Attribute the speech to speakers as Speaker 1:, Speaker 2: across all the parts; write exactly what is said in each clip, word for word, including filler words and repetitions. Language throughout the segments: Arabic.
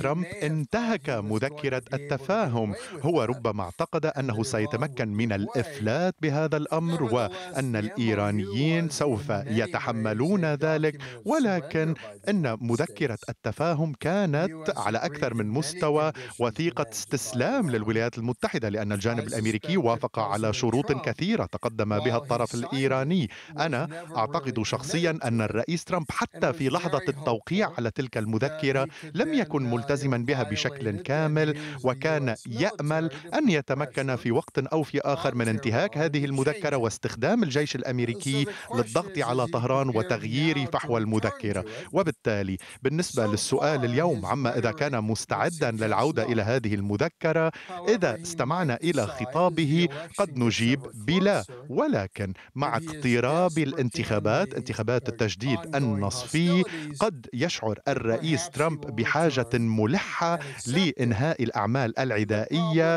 Speaker 1: ترامب انتهك مذكرة التفاهم. هو ربما اعتقد أنه سيتمكن من الإفلات بهذا الأمر وأن الإيرانيين سوف يتحملون ذلك، ولكن إن مذكرة التفاهم كانت على أكثر من مستوى وثيقة استسلام للولايات المتحدة، لأن الجانب الأمريكي وافق على شروط كثيرة تقدم بها الطرف الإيراني. أنا أعتقد شخصيا أن الرئيس ترامب حتى في لحظة التوقيع على تلك المذكرة لم يكن ملتزما بها بشكل كامل، وكان يأمل أن يتمكن في وقت أو في آخر من انتهاك هذه المذكرة واستخدام الجيش الأمريكي للضغط على طهران وتغيير فحوى المذكرة. وبالتالي بالنسبة للسؤال اليوم عما إذا كان مستعدا للعودة إلى هذه المذكرة، إذا استمعنا إلى خطابه قد نجيب بلا، ولكن مع اقتراب الانتخابات انتخابات التجديد النصفي قد يشعر الرئيس ترامب بحاجة ملحة لإنهاء الأعمال العدائية،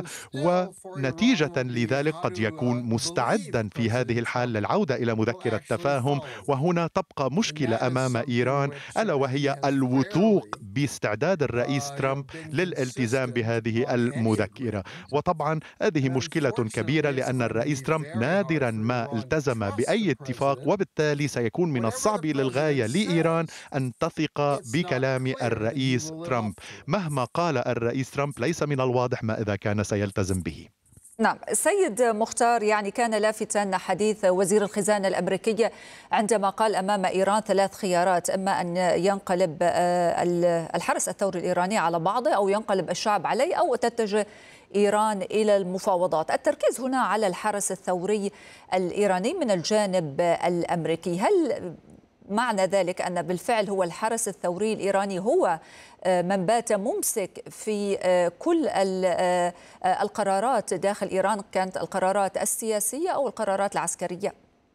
Speaker 1: ونتيجة لذلك قد يكون مستعدا في هذه الحال للعودة إلى مذكرة تفاهم. وهنا تبقى مشكلة أمام إيران، ألا وهي الوثوق باستعداد الرئيس ترامب للالتزام بهذه المذكرة. وطبعا هذه مشكلة كبيرة لأن الرئيس ترامب نادرا ما التزم بأي اتفاق، وبالتالي سيكون من الصعب للغاية لإيران أن تثق بكلام الرئيس ترامب. مهما قال الرئيس ترامب ليس من الواضح ما إذا كان سيلتزم به.
Speaker 2: نعم سيد مختار، يعني كان لافتا حديث وزير الخزانة الأمريكي عندما قال أمام إيران ثلاث خيارات: إما أن ينقلب الحرس الثوري الإيراني على بعضه، أو ينقلب الشعب عليه، أو تتجه إيران إلى المفاوضات. التركيز هنا على الحرس الثوري الإيراني من الجانب الأمريكي، هل معنى ذلك أن بالفعل هو الحرس الثوري الإيراني هو من بات ممسك في كل القرارات داخل إيران، كانت القرارات السياسية أو القرارات العسكرية؟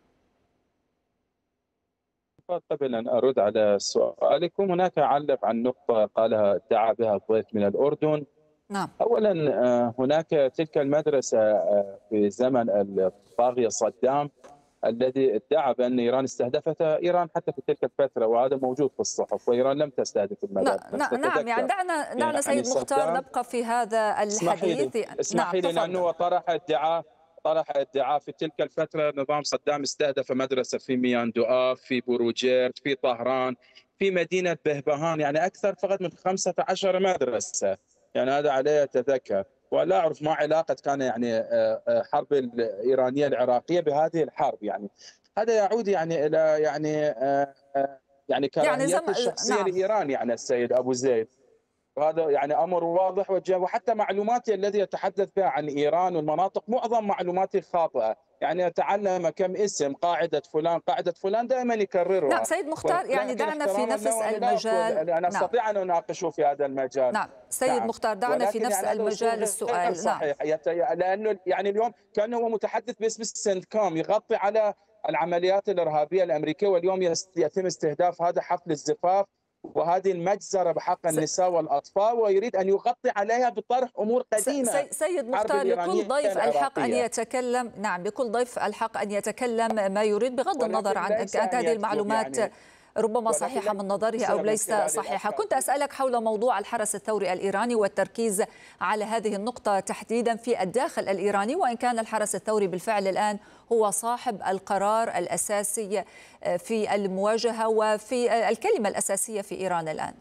Speaker 3: قبل أن أرد على سؤالكم، هناك أعلق عن نقطة قالها ادعى بها الضيف من الأردن.
Speaker 2: نعم.
Speaker 3: أولا هناك تلك المدرسة في زمن الطاغية صدام الذي ادعى بأن إيران استهدفتها، إيران حتى في تلك الفترة، وهذا موجود في الصحف، وإيران لم تستهدف المدارس.
Speaker 2: نعم، يعني دعنا دعنا سيد مختار نبقى في هذا الحديث.
Speaker 3: اسمحي لي، لأنه طرح ادعاء طرح ادعاء في تلك الفترة نظام صدام استهدف مدرسة في ميان دؤاف، في بوروجيرد، في طهران، في مدينة بهبهان، يعني أكثر فقط من خمسة عشر مدرسة، يعني هذا علي أتذكر. ولا أعرف ما علاقة كان يعني حرب الإيرانية العراقية بهذه الحرب. يعني هذا يعود يعني إلى يعني يعني كراهية الشخصية
Speaker 2: نعم.
Speaker 3: لإيران، يعني السيد أبو زيد، وهذا يعني أمر واضح وجه. وحتى معلوماتي الذي يتحدث بها عن إيران والمناطق معظم معلوماتي خاطئة، يعني أتعلم كم اسم، قاعدة فلان قاعدة فلان دائما يكررها.
Speaker 2: نعم سيد مختار، يعني دعنا في نفس المجال.
Speaker 3: أنا أستطيع أن أناقشه في هذا المجال.
Speaker 2: نعم سيد نعم. مختار، دعنا في نفس يعني المجال السؤال.
Speaker 3: صحيح. نعم. لأنه يعني اليوم كأنه هو متحدث باسم السنتكوم يغطي على العمليات الإرهابية الأمريكية، واليوم يتم استهداف هذا حفل الزفاف وهذه المجزرة بحق النساء والأطفال، ويريد أن يغطي عليها بطرح أمور قديمة.
Speaker 2: سيد مختار، لكل ضيف الحق أن يتكلم. نعم، لكل ضيف الحق أن يتكلم ما يريد بغض النظر عن كانت هذه المعلومات يعني ربما صحيحة من نظره أو ليس صحيحة. كنت أسألك حول موضوع الحرس الثوري الإيراني والتركيز على هذه النقطة تحديدا في الداخل الإيراني، وإن كان الحرس الثوري بالفعل الآن هو صاحب القرار الأساسي في المواجهة وفي الكلمة الأساسية في إيران الآن.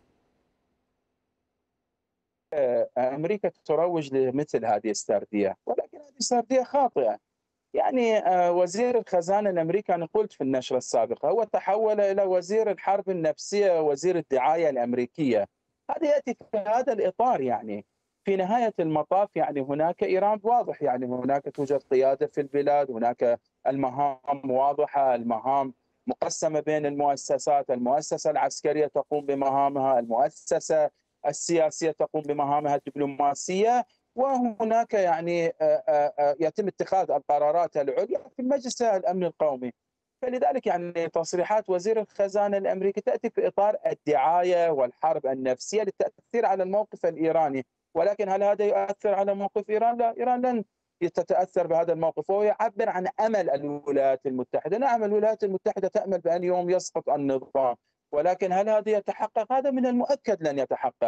Speaker 3: أمريكا تروج لمثل هذه السردية، ولكن هذه السردية خاطئة. يعني وزير الخزانة الأمريكي، أنا قلت في النشرة السابقة، هو تحول إلى وزير الحرب النفسية، وزير الدعاية الأمريكية. هذا يأتي في هذا الإطار. يعني في نهاية المطاف يعني هناك إيران واضح، يعني هناك توجد قيادة في البلاد، هناك المهام واضحة، المهام مقسمة بين المؤسسات، المؤسسة العسكرية تقوم بمهامها، المؤسسة السياسية تقوم بمهامها الدبلوماسية، وهناك يعني يتم اتخاذ القرارات العليا في مجلس الأمن القومي. فلذلك يعني تصريحات وزير الخزانة الأمريكي تأتي في إطار الدعاية والحرب النفسية للتأثير على الموقف الإيراني. ولكن هل هذا يؤثر على موقف إيران؟ لا، إيران لن تتأثر بهذا الموقف. وهو يعبر عن أمل الولايات المتحدة. نعم، الولايات المتحدة تأمل بأن يوم يسقط النظام، ولكن هل هذا يتحقق؟ هذا من المؤكد لن يتحقق.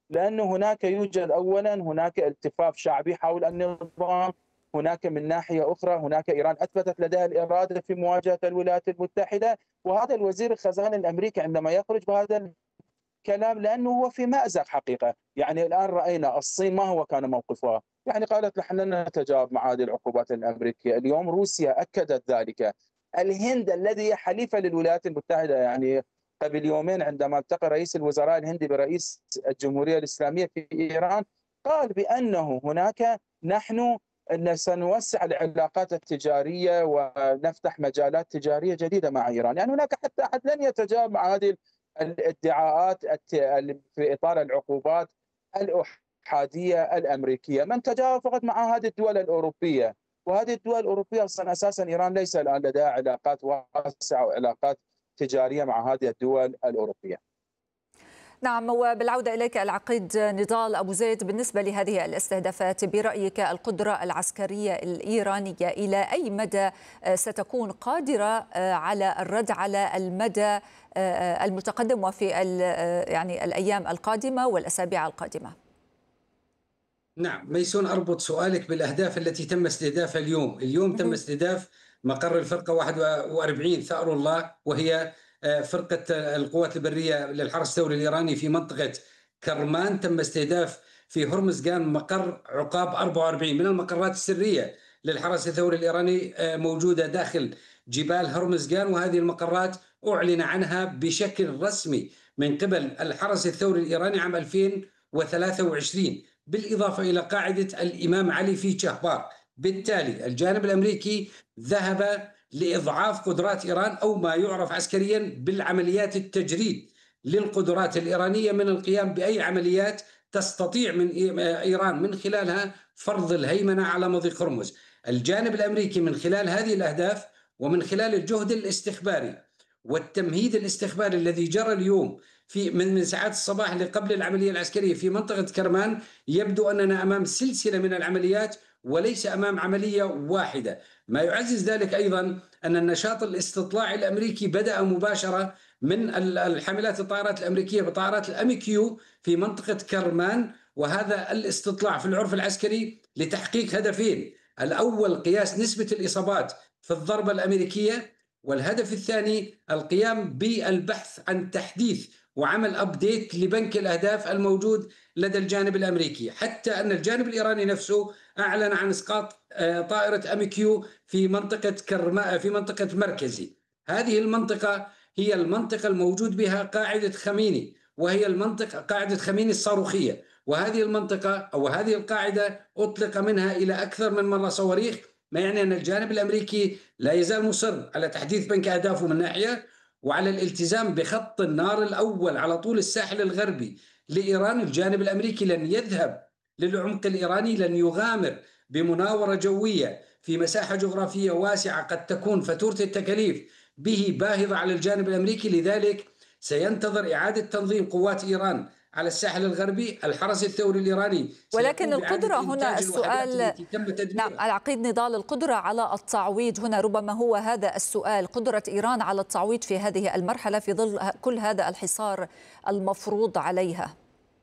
Speaker 3: لأن هناك يوجد أولا هناك التفاف شعبي حول النظام، هناك من ناحية أخرى هناك إيران أثبتت لديها الإرادة في مواجهة الولايات المتحدة. وهذا الوزير الخزانة الأمريكي عندما يخرج بهذا الكلام لأنه هو في مأزق حقيقة. يعني الآن رأينا الصين ما هو كان موقفها، يعني قالت نحن لن نتجاوب مع هذه العقوبات الأمريكية. اليوم روسيا أكدت ذلك. الهند الذي هي حليفة للولايات المتحدة، يعني قبل يومين عندما التقى رئيس الوزراء الهندي برئيس الجمهورية الإسلامية في إيران قال بأنه هناك نحن أن سنوسع العلاقات التجارية ونفتح مجالات تجارية جديدة مع إيران. يعني هناك حتى أحد لن يتجاوب مع هذه الادعاءات في إطار العقوبات الأحادية الأمريكية. من تجاوب فقط مع هذه الدول الأوروبية، وهذه الدول الأوروبية أصلا أساسا إيران ليس الآن لديها علاقات واسعة وعلاقات تجارية مع هذه الدول الأوروبية.
Speaker 2: نعم، وبالعودة إليك العقيد نضال أبو زيد، بالنسبة لهذه الاستهدافات برأيك القدرة العسكرية الإيرانية إلى أي مدى ستكون قادرة على الرد على المدى المتقدم وفي يعني الأيام القادمة والأسابيع القادمة؟
Speaker 4: نعم ميسون، أربط سؤالك بالأهداف التي تم استهدافها اليوم. اليوم تم استهداف مقر الفرقة واحد وأربعين ثأر الله، وهي فرقة القوات البرية للحرس الثوري الإيراني في منطقة كرمان. تم استهداف في هرمزغان مقر عقاب أربعة وأربعين من المقرات السرية للحرس الثوري الإيراني موجودة داخل جبال هرمزغان، وهذه المقرات أعلن عنها بشكل رسمي من قبل الحرس الثوري الإيراني عام ألفين وثلاثة وعشرين، بالإضافة إلى قاعدة الإمام علي في شهبار. بالتالي الجانب الأمريكي ذهب لإضعاف قدرات إيران، أو ما يعرف عسكريا بالعمليات التجريد للقدرات الإيرانية من القيام بأي عمليات تستطيع من إيران من خلالها فرض الهيمنة على مضيق هرمز. الجانب الأمريكي من خلال هذه الأهداف ومن خلال الجهد الاستخباري والتمهيد الاستخباري الذي جرى اليوم في من من ساعات الصباح اللي قبل العملية العسكرية في منطقة كرمان، يبدو أننا أمام سلسلة من العمليات وليس أمام عملية واحدة. ما يعزز ذلك أيضا أن النشاط الاستطلاعي الأمريكي بدأ مباشرة من الحاملات الطائرات الأمريكية بطائرات الأميكيو في منطقة كرمان، وهذا الاستطلاع في العرف العسكري لتحقيق هدفين: الأول قياس نسبة الإصابات في الضربة الأمريكية، والهدف الثاني القيام بالبحث عن تحديث وعمل أبديت لبنك الأهداف الموجود لدى الجانب الأمريكي، حتى أن الجانب الإيراني نفسه أعلن عن إسقاط طائرة أميكيو في منطقة كرما في منطقة مركزي. هذه المنطقة هي المنطقة الموجود بها قاعدة خميني، وهي المنطقة قاعدة خميني الصاروخية، وهذه المنطقة أو هذه القاعدة أطلق منها إلى أكثر من مرة صواريخ، ما يعني أن الجانب الأمريكي لا يزال مصر على تحديث بنك أهدافه من ناحية، وعلى الالتزام بخط النار الأول على طول الساحل الغربي لإيران. الجانب الأمريكي لن يذهب للعمق الإيراني، لن يغامر بمناورة جوية في مساحة جغرافية واسعة قد تكون فاتورة التكاليف به باهظة على الجانب الأمريكي. لذلك سينتظر إعادة تنظيم قوات إيران على الساحل الغربي. الحرس الثوري الإيراني
Speaker 2: ولكن القدرة هنا السؤال، نعم العقيد نضال، القدرة على التعويض هنا ربما هو هذا السؤال، قدرة إيران على التعويض في هذه المرحلة في ظل كل هذا الحصار المفروض عليها.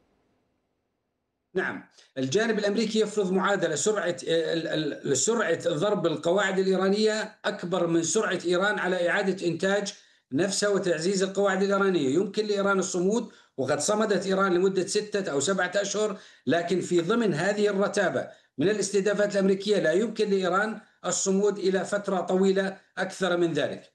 Speaker 4: نعم، الجانب الأمريكي يفرض معادلة سرعة سرعة ضرب القواعد الإيرانية أكبر من سرعة إيران على إعادة إنتاج نفسها وتعزيز القواعد الإيرانية. يمكن لإيران الصمود، وقد صمدت إيران لمدة ستة أو سبعة أشهر، لكن في ضمن هذه الرتابة من الاستهدافات الأمريكية لا يمكن لإيران الصمود إلى فترة طويلة أكثر من ذلك.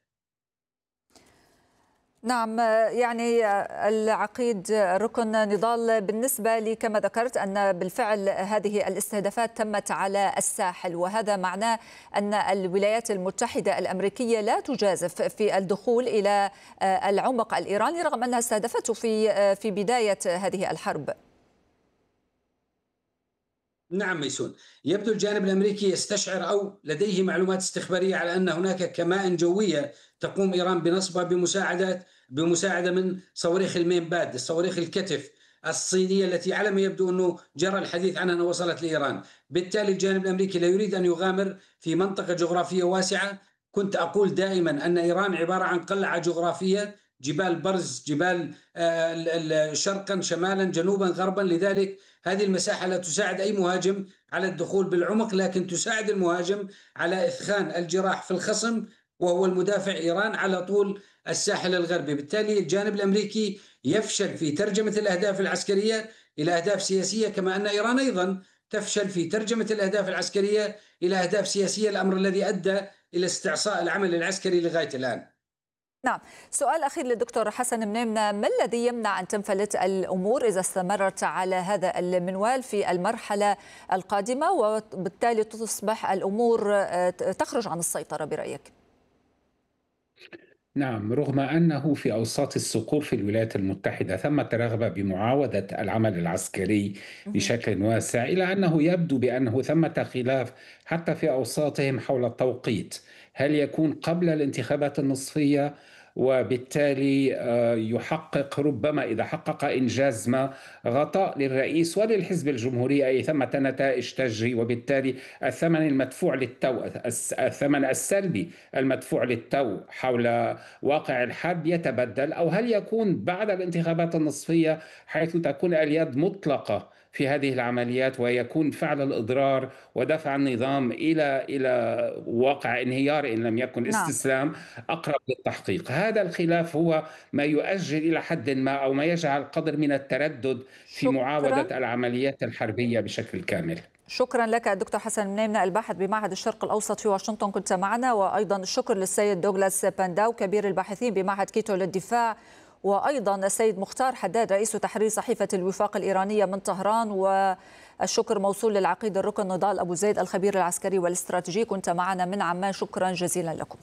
Speaker 2: نعم، يعني العقيد ركن نضال، بالنسبة لي كما ذكرت أن بالفعل هذه الاستهدافات تمت على الساحل، وهذا معناه أن الولايات المتحدة الأمريكية لا تجازف في الدخول إلى العمق الإيراني رغم أنها استهدفته في في بداية هذه الحرب.
Speaker 4: نعم ميسون، يبدو الجانب الأمريكي يستشعر أو لديه معلومات استخبارية على أن هناك كمائن جوية تقوم إيران بنصبها بمساعدات بمساعدة من صواريخ المينباد، الصواريخ الكتف الصينية التي على ما يبدو أنه جرى الحديث عنها أنها وصلت لإيران. بالتالي الجانب الأمريكي لا يريد أن يغامر في منطقة جغرافية واسعة. كنت أقول دائما أن إيران عبارة عن قلعة جغرافية جبال برز، جبال شرقا شمالا جنوبا غربا. لذلك هذه المساحة لا تساعد أي مهاجم على الدخول بالعمق، لكن تساعد المهاجم على إثخان الجراح في الخصم وهو المدافع إيران على طول الساحل الغربي. بالتالي الجانب الأمريكي يفشل في ترجمة الأهداف العسكرية إلى أهداف سياسية، كما أن إيران أيضا تفشل في ترجمة الأهداف العسكرية إلى أهداف سياسية، الأمر الذي أدى إلى استعصاء العمل العسكري لغاية الآن.
Speaker 2: نعم، سؤال أخير للدكتور حسن منيمنة، ما الذي يمنع أن تنفلت الأمور إذا استمرت على هذا المنوال في المرحلة القادمة وبالتالي تصبح الأمور تخرج عن السيطرة برأيك؟
Speaker 5: نعم، رغم أنه في أوساط الصقور في الولايات المتحدة ثمة رغبة بمعاودة العمل العسكري بشكل واسع، إلا أنه يبدو بأنه ثمة خلاف حتى في أوساطهم حول التوقيت. هل يكون قبل الانتخابات النصفية وبالتالي يحقق ربما إذا حقق إنجاز ما غطاء للرئيس وللحزب الجمهوري، أي ثمة نتائج تجري، وبالتالي الثمن المدفوع للتو الثمن السلبي المدفوع للتو حول واقع الحرب يتبدل؟ أو هل يكون بعد الانتخابات النصفية حيث تكون اليد مطلقة في هذه العمليات ويكون فعل الإضرار ودفع النظام إلى إلى واقع انهيار إن لم يكن استسلام أقرب للتحقيق؟ هذا الخلاف هو ما يؤجل إلى حد ما أو ما يجعل قدر من التردد في معاودة العمليات الحربية بشكل كامل.
Speaker 2: شكرا لك دكتور حسن منيمنة، الباحث بمعهد الشرق الأوسط في واشنطن، كنت معنا. وأيضا الشكر للسيد دوغلاس بانداو كبير الباحثين بمعهد كيتو للدفاع، وأيضا السيد مختار حداد رئيس تحرير صحيفة الوفاق الإيرانية من طهران، والشكر موصول للعقيد الركن نضال أبو زيد الخبير العسكري والاستراتيجي، كنت معنا من عمان. شكرا جزيلا لكم.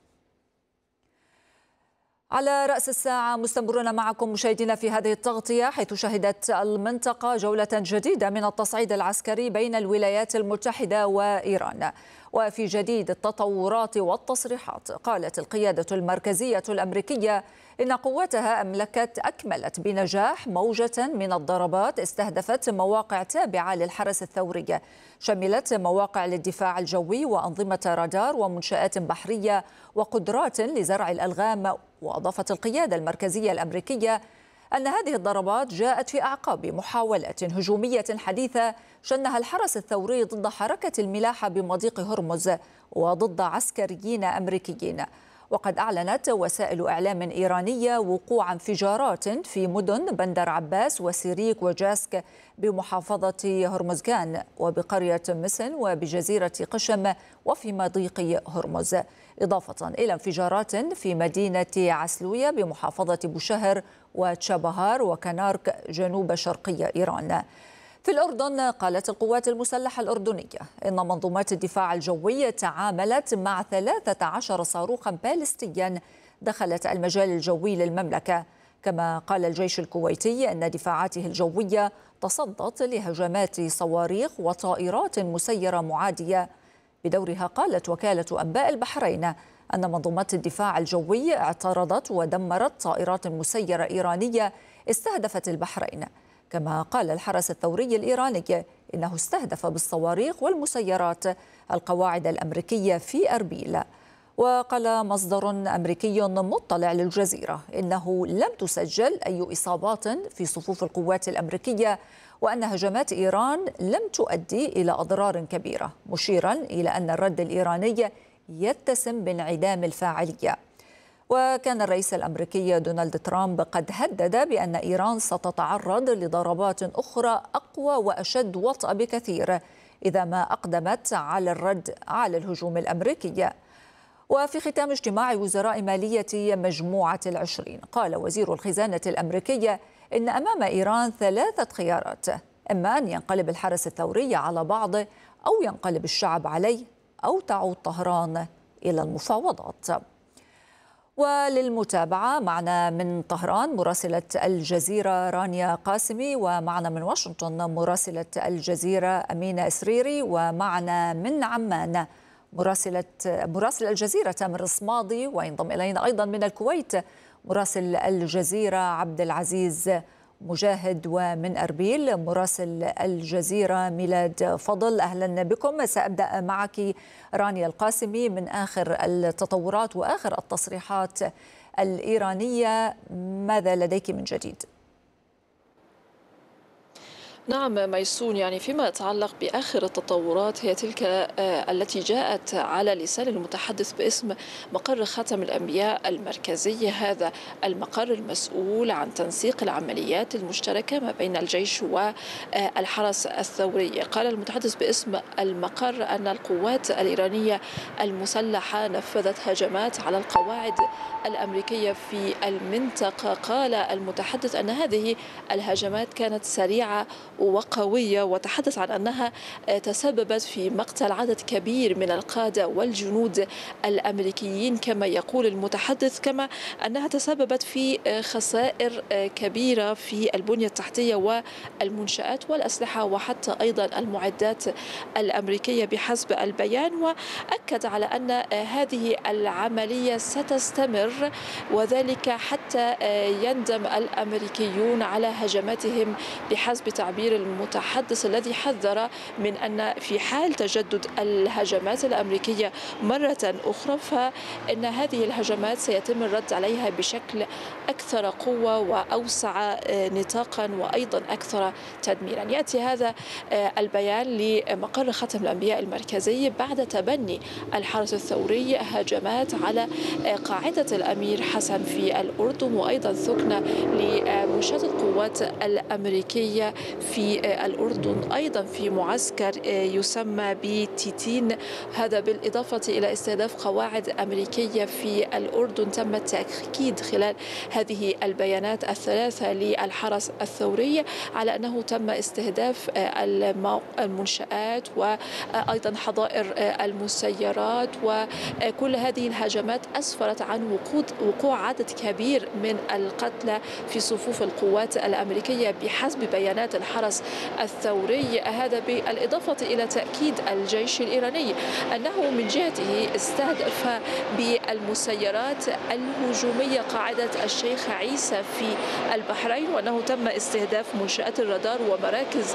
Speaker 2: على رأس الساعة مستمرون معكم مشاهدينا في هذه التغطية، حيث شهدت المنطقة جولة جديدة من التصعيد العسكري بين الولايات المتحدة وإيران. وفي جديد التطورات والتصريحات، قالت القيادة المركزية الأمريكية إن قواتها أملكت أكملت بنجاح موجة من الضربات استهدفت مواقع تابعة للحرس الثوري، شملت مواقع للدفاع الجوي وأنظمة رادار ومنشآت بحرية وقدرات لزرع الألغام. وأضافت القيادة المركزية الأمريكية أن هذه الضربات جاءت في أعقاب محاولات هجومية حديثة شنها الحرس الثوري ضد حركة الملاحة بمضيق هرمز وضد عسكريين أمريكيين. وقد أعلنت وسائل إعلام إيرانية وقوع انفجارات في مدن بندر عباس وسيريك وجاسك بمحافظة هرمزغان وبقرية مسن وبجزيرة قشم وفي مضيق هرمز، إضافة إلى انفجارات في مدينة عسلوية بمحافظة بوشهر وتشابهار وكنارك جنوب شرقي إيران. في الأردن، قالت القوات المسلحة الأردنية إن منظومات الدفاع الجوي تعاملت مع ثلاثة عشر صاروخا باليستيا دخلت المجال الجوي للمملكة. كما قال الجيش الكويتي أن دفاعاته الجوية تصدت لهجمات صواريخ وطائرات مسيرة معادية. بدورها قالت وكالة أنباء البحرين أن منظومات الدفاع الجوي اعترضت ودمرت طائرات مسيرة إيرانية استهدفت البحرين. كما قال الحرس الثوري الإيراني إنه استهدف بالصواريخ والمسيرات القواعد الأمريكية في أربيل. وقال مصدر أمريكي مطلع للجزيرة إنه لم تسجل أي إصابات في صفوف القوات الأمريكية، وأن هجمات إيران لم تؤدي إلى أضرار كبيرة، مشيرا إلى أن الرد الإيراني يتسم بانعدام الفاعلية. وكان الرئيس الأمريكي دونالد ترامب قد هدد بأن إيران ستتعرض لضربات أخرى أقوى وأشد وطأ بكثير إذا ما أقدمت على الرد على الهجوم الأمريكي. وفي ختام اجتماع وزراء مالية مجموعة العشرين، قال وزير الخزانة الأمريكي إن أمام إيران ثلاثة خيارات: إما أن ينقلب الحرس الثوري على بعضه، أو ينقلب الشعب عليه، أو تعود طهران إلى المفاوضات. وللمتابعة معنا من طهران مراسلة الجزيرة رانيا قاسمي، ومعنا من واشنطن مراسلة الجزيرة أمينة إسريري، ومعنا من عمان مراسلة مراسل الجزيرة تامر الصماضي، وينضم إلينا أيضا من الكويت مراسل الجزيرة عبد العزيز مجاهد، ومن أربيل مراسل الجزيرة ميلاد فضل. أهلا بكم. سأبدأ معك رانيا القاسمي من آخر التطورات وآخر التصريحات الإيرانية. ماذا لديك من جديد؟
Speaker 6: نعم ميسون، يعني فيما يتعلق بآخر التطورات هي تلك التي جاءت على لسان المتحدث باسم مقر خاتم الأنبياء المركزي، هذا المقر المسؤول عن تنسيق العمليات المشتركة ما بين الجيش والحرس الثوري. قال المتحدث باسم المقر أن القوات الإيرانية المسلحة نفذت هجمات على القواعد الأمريكية في المنطقة. قال المتحدث أن هذه الهجمات كانت سريعة وقوية، وتحدث عن أنها تسببت في مقتل عدد كبير من القادة والجنود الأمريكيين كما يقول المتحدث، كما أنها تسببت في خسائر كبيرة في البنية التحتية والمنشآت والأسلحة وحتى أيضا المعدات الأمريكية بحسب البيان. وأكد على أن هذه العملية ستستمر، وذلك حتى يندم الأمريكيون على هجماتهم بحسب تعبير المتحدث، الذي حذر من أن في حال تجدد الهجمات الأمريكية مرة أخرى فإن هذه الهجمات سيتم الرد عليها بشكل أكثر قوة وأوسع نطاقا وأيضا أكثر تدميرا. يأتي هذا البيان لمقر ختم الأنبياء المركزي بعد تبني الحرس الثوري هجمات على قاعدة الأمير حسن في الأردن وأيضا ثكنة لمنشآت القوات الأمريكية في الأردن، أيضا في معسكر يسمى بتيتين، هذا بالإضافة إلى استهداف قواعد أمريكية في الأردن. تم التأكيد خلال هذه البيانات الثلاثة للحرس الثوري على أنه تم استهداف المنشآت وأيضا حظائر المسيرات، وكل هذه الهجمات أسفرت عن وقوع عدد كبير من القتلى في صفوف القوات الأمريكية بحسب بيانات الحرس الثوري. هذا بالإضافة إلى تأكيد الجيش الإيراني أنه من جهته استهدف بالمسيرات الهجومية قاعدة الشيخ عيسى في البحرين، وأنه تم استهداف منشآت الرادار ومراكز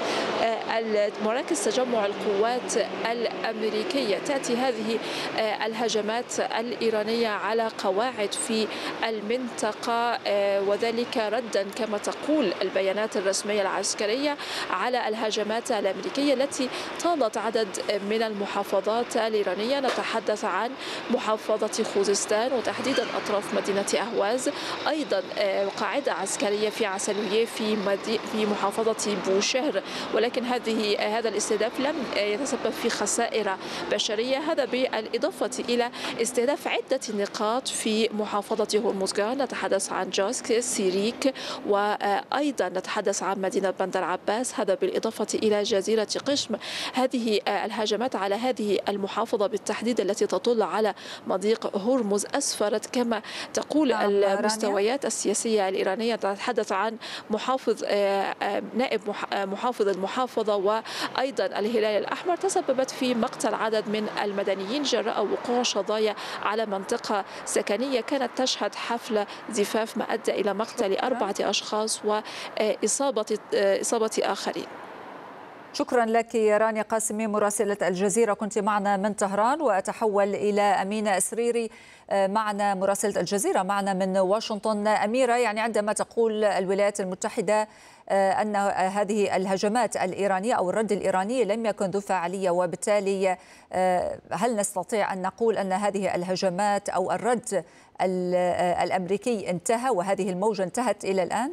Speaker 6: مراكز تجمع القوات الأمريكية. تأتي هذه الهجمات الإيرانية على قواعد في المنطقة، وذلك ردا كما تقول البيانات الرسمية العسكرية على الهجمات الأمريكية التي طالت عدد من المحافظات الإيرانية. نتحدث عن محافظة خوزستان وتحديدا أطراف مدينة أهواز، أيضا قاعدة عسكرية في عسلوية في في محافظة بوشهر، ولكن هذه هذا الاستهداف لم يتسبب في خسائر بشرية. هذا بالإضافة إلى استهداف عدة نقاط في محافظة هرمزغان، نتحدث عن جاسك سيريك، وأيضا نتحدث عن مدينة بندر عباس، هذا بالإضافة إلى جزيرة قشم. هذه الهجمات على هذه المحافظة بالتحديد التي تطل على مضيق هرمز أسفرت كما تقول المستويات السياسية الإيرانية. تتحدث عن محافظ نائب محافظ المحافظة وأيضا الهلال الأحمر، تسببت في مقتل عدد من المدنيين جراء وقوع شظايا على منطقة سكنية كانت تشهد حفل زفاف ما أدى إلى مقتل أربعة أشخاص وإصابة إصابة آخرين.
Speaker 2: شكرا لك رانيا قاسمي مراسلة الجزيرة، كنت معنا من طهران. وأتحول إلى أمينة إسريري معنا مراسلة الجزيرة معنا من واشنطن. أميرة، يعني عندما تقول الولايات المتحدة أن هذه الهجمات الإيرانية أو الرد الإيراني لم يكن ذو فاعلية، وبالتالي هل نستطيع أن نقول أن هذه الهجمات أو الرد الأمريكي انتهى وهذه الموجة انتهت إلى الآن؟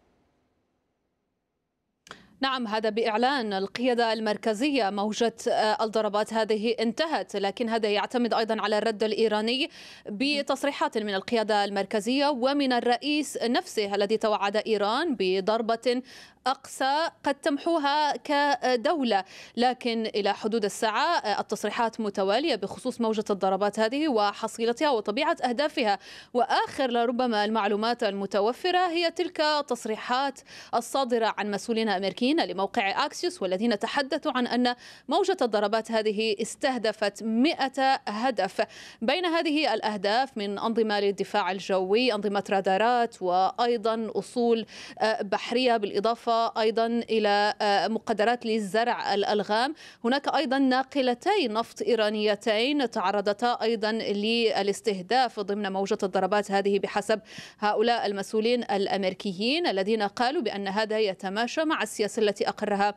Speaker 7: نعم، هذا بإعلان القيادة المركزية موجة الضربات هذه انتهت، لكن هذا يعتمد أيضا على الرد الإيراني بتصريحات من القيادة المركزية ومن الرئيس نفسه الذي توعد إيران بضربة أقصى قد تمحوها كدولة، لكن إلى حدود الساعة التصريحات متوالية بخصوص موجة الضربات هذه وحصيلتها وطبيعة أهدافها. وآخر لربما المعلومات المتوفرة هي تلك التصريحات الصادرة عن مسؤولين أمريكيين لموقع أكسيوس، والذين تحدثوا عن أن موجة الضربات هذه استهدفت مئة هدف. بين هذه الأهداف من أنظمة للدفاع الجوي، أنظمة رادارات، وأيضا أصول بحرية، بالإضافة بالإضافة أيضا إلى مقدرات لزرع الألغام. هناك أيضا ناقلتين نفط إيرانيتين تعرضتا أيضا للاستهداف ضمن موجة الضربات هذه بحسب هؤلاء المسؤولين الأمريكيين الذين قالوا بأن هذا يتماشى مع السياسة التي أقرها